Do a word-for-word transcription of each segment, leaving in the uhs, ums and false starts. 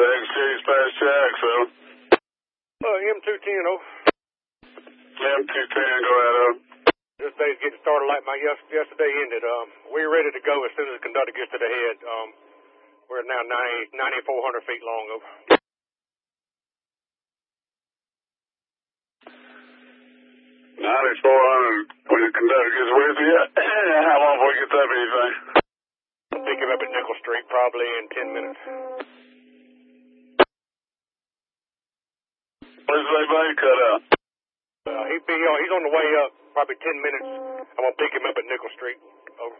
X Chase past Jackson. Uh, M two ten, oh. M two ten, go ahead, oh. This day's getting started like my yes yesterday ended. Um, we're ready to go as soon as the conductor gets to the head. Um, we're now ninety, ninety-four hundred feet long, over. ninety-four hundred, when the conductor gets with you. How long before we get that, anything? I'll pick him up at Nickel Street probably in ten minutes. Where's the bay cut out? Uh, he be, uh, he's on the way up, probably ten minutes. I'm going to pick him up at Nickel Street. Over.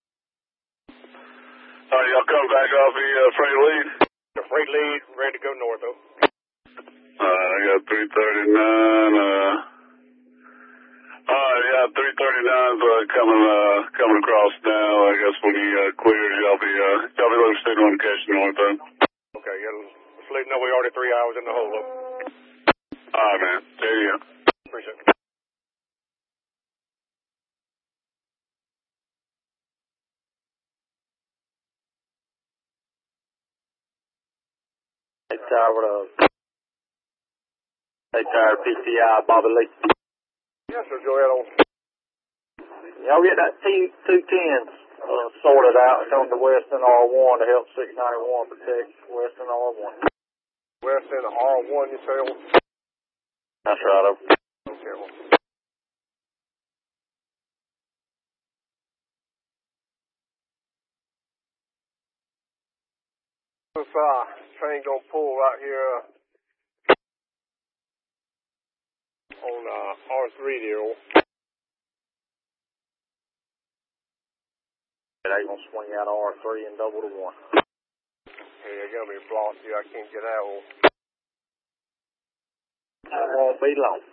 All right, y'all come back off the uh, freight lead? The freight lead, ready to go north, though. Alright, I got three thirty-nine, uh... Alright, yeah, three thirty-nine's uh, coming, uh, coming across now. I guess when he, uh, clears, y'all be, uh, y'all be looking signal indication north, though. Okay, yeah, let's let you know we're already three hours in the hole, though. Alright, man. See ya. Appreciate it. Hey, Tower, uh, hey, Tower, P C I, Bobby Lee. Yes, sir, go ahead on. Y'all get that T two ten uh, sorted out. It's on the Western R one to help six ninety-one protect Western R one. Western R one, you say? That's right, over. Okay, well. This uh, train gonna pull right here uh, on uh, R three there. They gonna swing out R three and double to one. Hey, I got me blocked here. I can't get out. It won't be long.